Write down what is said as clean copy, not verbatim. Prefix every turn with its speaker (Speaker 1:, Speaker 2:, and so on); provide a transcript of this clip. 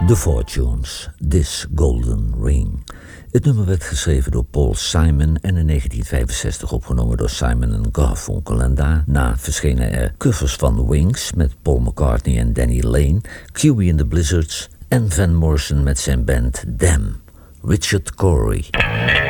Speaker 1: The Fortunes, This Golden Ring. Het nummer werd geschreven door Paul Simon en in 1965 opgenomen door Simon & Garfunkel. En daarna verschenen er covers van Wings met Paul McCartney en Danny Lane, QB and the Blizzards en Van Morrison met zijn band Them. Richard Corey.